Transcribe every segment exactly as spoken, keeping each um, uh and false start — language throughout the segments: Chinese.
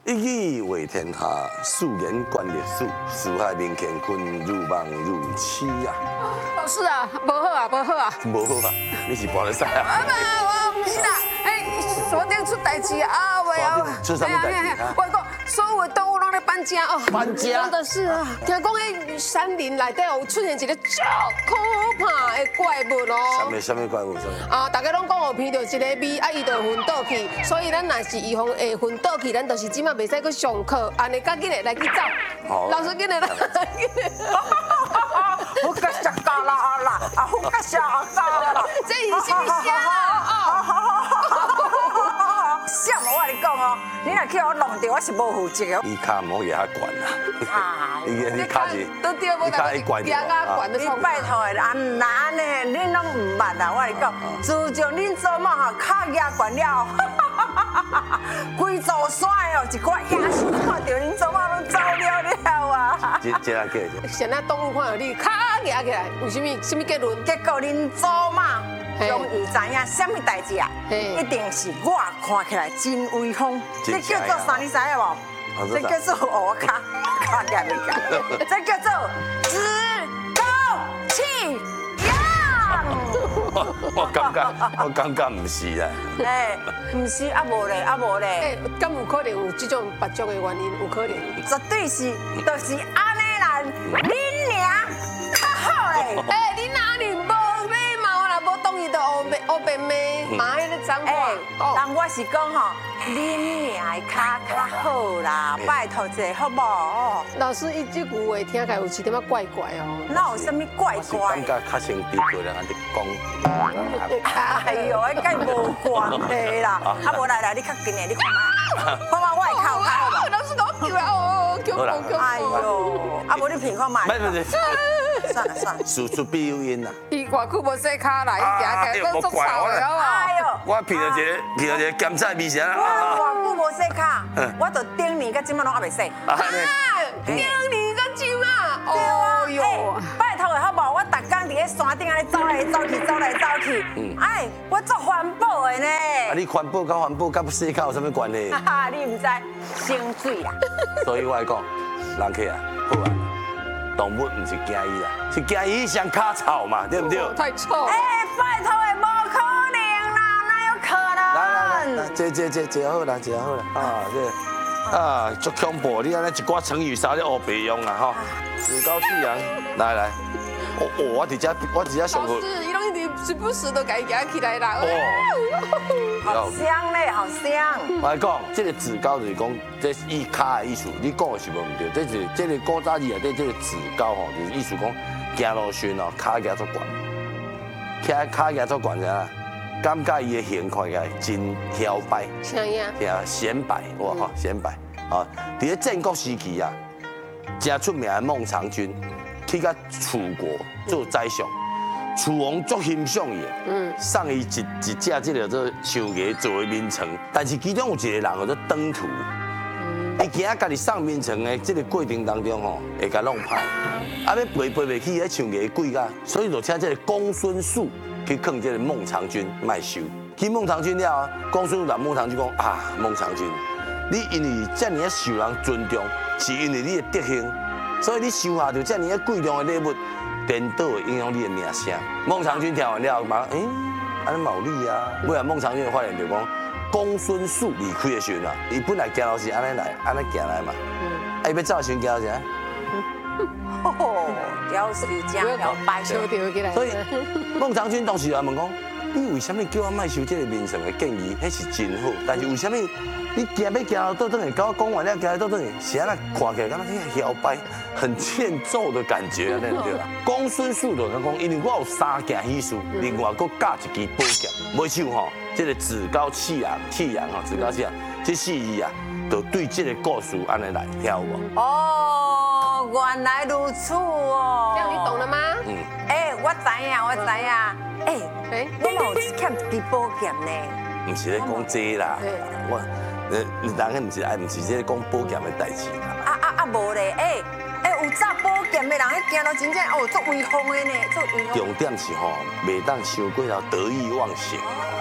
一语为天下，素言观历史，四海名乾坤，如梦如痴啊！ 老师啊，不好啊，不好啊！ 无好啊，你是跋咧赛啊？ 啊不，我不是啦，哎，山顶出代志啊，喂啊！ 出什么代志啊？ 我讲，所有的动物拢在搬家哦。 搬家？ 真的是啊！听讲迄山林内底有出现一个超可怕的怪物什哦。 么什么怪物？什么？ 啊，大家拢讲有闻到一个味，啊，伊就昏倒去，所以咱若是预防会昏倒去，咱就是即马袂使去上课，安尼，赶紧的来去走。 好。 老师，紧的来，紧的。 我甲食到啦啦，啊，我甲食到啦。 这是什么声啊？ 什么我跟你讲哦，你若去我弄着，我是无负责哦。 你卡唔好野遐悬啦，你你卡是， 都对， 你卡一悬掉啊，悬你拜托的，安那安尼，恁拢唔捌啦，我跟你讲，自从恁做梦吼，脚压悬了，规座山的哦，一寡野兽看到恁做梦都走了了啊。 这这样计者。 现在动物看到你脚压起来，为什么？什么结论？ 结果恁做梦。终于知影什么代志啊？一定是我看起来真威风。这叫做啥？你知影无？这叫做我卡卡夹袂夹。这叫做趾高气扬。 我感觉，我感觉唔是啊。 哎，唔是啊无咧，啊无咧。 哎，敢有可能有这种别种的原因？有可能。 绝对是，就是安尼啦。恁娘较好咧。 哎，你哪里无礼貌啦？无当伊的黑白黑白妹，骂迄个脏话。 但我是讲吼，恁娘的脚较好啦，拜托一下好不好？ 老师，伊这句话听起来有一点仔怪怪哦。 哪有什么怪怪？ 感觉较先低过人安尼讲。 哎呦，迄该无关系啦。啊，无来来，你较近的，你看嘛，看嘛，我的口好无？ 老师给我叫啊！哦，叫我叫我。 哎呦，啊，无你评看嘛。 没没没。 算了算了， 事出必有因啦。 伊外久无洗骹啦，伊行起来都足臭的好无？ 哎呦， 我闻到一个，闻到一个咸菜味声我外久无洗骹，我到顶年到今麦拢还未洗。 啊，顶年到今啊， 哦哟，拜托的好无？我逐工伫咧山顶安尼走来走去，走来走去，哎，我做环保的呢。 啊，你环保甲环保甲洗骹有啥物关系？ 哈哈，你唔知生水啦。 所以我讲，人客啊，好啊。动物唔是惊伊啦，是惊伊上卡草嘛，对不对？ 太臭。 哎，拜托的，无可能啦，哪有可能？ 来来来，坐坐坐坐好啦，坐好啦，啊这啊足恐怖，你安尼一寡成语啥咧黑白用啊吼，趾高气扬，来来，哦哦，我伫遮我伫遮上好。 老师，伊拢一直时不时都家行起来啦。 哦， 好香嘞，好香。 我来讲，这个趾高就是讲，这伊骹的意思，你讲的是无唔对，这是这个古早字内底这个趾高吼，就是意思讲行路顺哦，骹行足悬，徛骹行足悬啥？感觉伊的形看起来真摇摆， 啥样？ 对显摆，哇吼，显摆啊！伫咧战国时期啊，真出名的孟尝君去到楚国做宰相。楚王足欣赏伊，嗯，送伊一一只这个做象牙做的面床，但是其中有一个人叫做登徒，伊惊家己送面床的这个过程当中吼，会甲弄歹，啊要背背袂起迄象牙贵甲，所以就请这个公孙述去坑这个孟尝君卖收。去孟尝君了，公孙述让孟尝君讲啊，孟尝君，你因为这么受人尊重，是因为你的德行，所以你收下就这么贵重的礼物。颠倒会影响你的名声。孟尝君听完了，讲，诶，安尼嘛有理啊。尾来孟尝君发现就讲，公孙述离开的时阵啊，伊本来行路是安尼来，安尼行来嘛。嗯。啊，伊要走的时阵行啥？ 哦，了是这样了白收掉起来。 所以孟尝君当时也问讲，你为什么叫我卖收这个面床的建议？迄是真好，但是为什么你行要行到倒转去，甲我讲完了，行到倒转去，是安那看起来，敢若迄摇摆，很欠揍的感觉啊，对不对啦？公孙述就讲讲，因为我有三件喜事，另外佫加一支宝剑，买手吼，这个趾高气扬，气扬吼，趾高气扬，这四字啊，就对这个故事安尼来，听有无？ 哦，原来如此哦。 这样你懂了吗？ 嗯。哎，我知影，我知影。哎哎，你嘛有欠一支宝剑呢？ 唔是咧讲这啦，我。呃，人个唔是爱，唔是即个讲宝剑的代志啦。 啊啊啊，无咧，哎哎，有扎宝剑的人，迄行到真正哦，足威风的呢，足威风。 重点是吼，袂当伤过头得意忘形。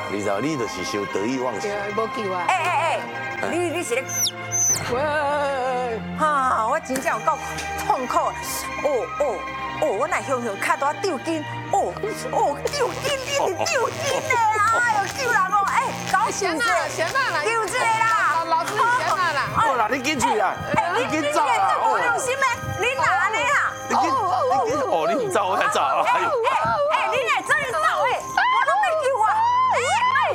你知道，你就是受得意忘形。 无救啊！ 哎哎哎，你你是咧？喂，哈，我真正有够痛苦。哦哦哦，我乃向向卡大丢筋，哦哦丢筋，你是丢筋的啦！哎呦，救人哦！哎，搞死先啊先啊啦， 丢这个啦！ 老师先啊啦！ 好啦，你紧去啦，你紧走啦！ 哦，用心咩？